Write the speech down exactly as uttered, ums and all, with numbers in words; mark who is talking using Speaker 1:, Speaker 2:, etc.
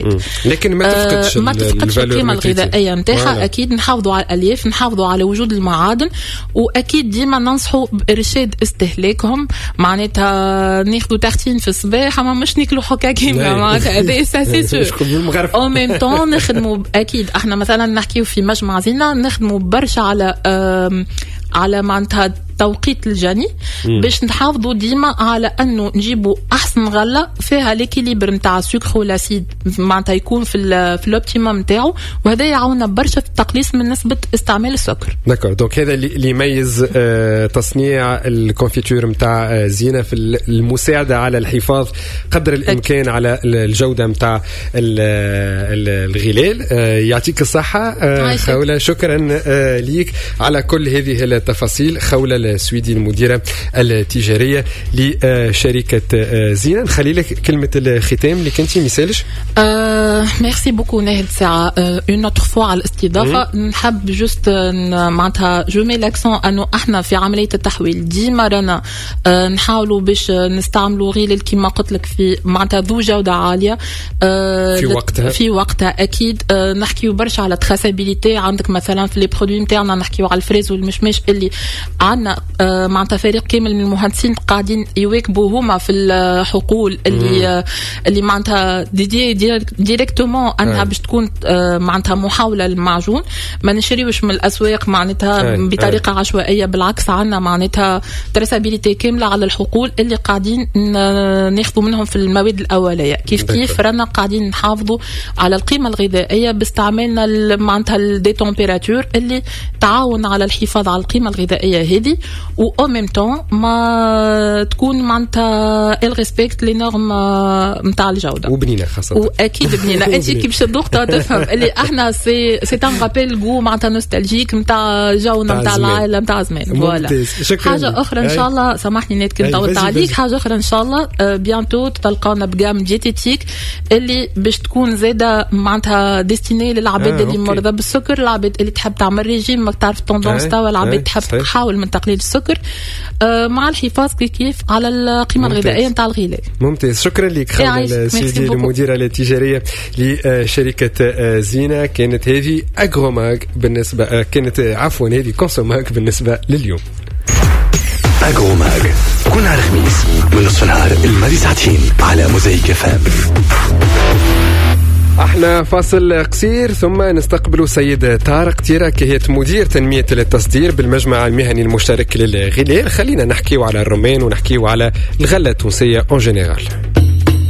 Speaker 1: لكن ما تفقدش
Speaker 2: آه ما تفقدش القيمة الغذائية نتاعها. أكيد نحافظوا على الألياف، نحافظوا على وجود المعادن، وأكيد ديما ننصحوا بإرشاد استهلاكهم. معناتها ناخدوا تختين في الصباح أما مش ناكلوا حكا كيما معناتها هذا ساسي سور. أو ميم طون نخدموا أكيد احنا مثلا نحكيو في مجمع زينة نخدموا برشا على على معناتها توقيت الجني باش نحافظوا ديما على انه نجيبوا احسن غله فيها ليكيليبر نتاع السكر والاسيد معناتها يكون في في الاوبتيمم نتاعو، وهذا يعاوننا برشا في التقليص من نسبه استعمال السكر.
Speaker 1: داكور. دونك هذا اللي يميز آه تصنيع الكونفيتور نتاع آه زينه في المساعده على الحفاظ قدر الامكان أكيد. على الجوده نتاع الغلال. آه يعطيك الصحه آه خوله، شكرا آه ليك على كل هذه التفاصيل. خوله السويدي المديرة التجارية لشركة زينة. نخلي لك كلمة الختام اللي كنتي مثالش.
Speaker 2: أه ميرسي بوكو ناهد ساعة اون اوتر فوا على الاستضافة. نحب جوست معناتها جو مي لاكسون انه احنا في عملية التحويل ديما رانا أه نحاولوا باش نستعملوا غير كيما قلت لك في معناتها ذو جودة عالية أه
Speaker 1: في وقتها
Speaker 2: في وقتها اكيد. أه نحكيو برشا على تراسابيليتي. عندك مثلا في لي برودوي نتاعنا نحكيو على الفريز والمشمش اللي عندنا آه معناتها فريق كامل من المهندسين قاعدين يواكبوا هما في الحقول اللي آه اللي معناتها دي دي ديريكتومون انها باش تكون آه معناتها محاوله للمعجون. ما نشريوش من الاسواق معناتها بطريقه عشوائيه، بالعكس عندنا معناتها تراسابيليتي كامله على الحقول اللي قاعدين ناخذوا منهم في المواد الاوليه. كيف كيف رانا قاعدين نحافظوا على القيمه الغذائيه باستعمالنا معناتها الدي تمبيراتور اللي تعاون على الحفاظ على القيمه الغذائيه هذه، و او ميم طون ما تكون معناتها الريسبكت لي نورم نتاع الجوده
Speaker 1: وبنينه خاصه.
Speaker 2: واكيد بنينه انت كي باش تدوقها تفهم اللي احنا سي سي ان رابيل جو معناتها نوستالجيك نتاع جونا نتاع العائله نتاع زمان. فوالا حاجه اخرى ان شاء الله، سامحني نت كنت طولت عليك. حاجه اخرى ان شاء الله بيانتو تلقاونا بجام ديتيتيك اللي باش تكون زاده معناتها ديستيني للعباد آه اللي مرضى بالسكر، العباد اللي تحب تعمل ريجيم ما تعرف التوندونس تاع العباد تحب تحاول من تقليل السكر آه مع الحفاظ كيف على القيمه الغذائيه نتاع الغلال.
Speaker 1: ممتاز. شكرا لك خوله السيدي المديره التجاريه لشركه زينه. كانت هذه اغروماغ بالنسبه كانت عفوا هذه كونسوماغ بالنسبه لليوم.
Speaker 3: اغروماغ كل نهار خميس من نصف النهار الماضي ساعتين على موزايك فام.
Speaker 1: احنا فاصل قصير ثم نستقبل سيد طارق تيراك هي مدير تنمية التصدير بالمجمع المهني المشترك للغلال. خلينا نحكيو على الرمان ونحكيو على الغلة التونسية اون جينيرال.